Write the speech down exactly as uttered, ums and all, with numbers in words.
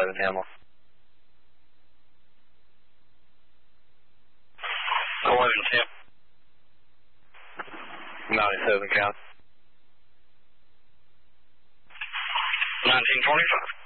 ahead and handle. Go ahead and tip. ninety-seven count. nineteen twenty-five.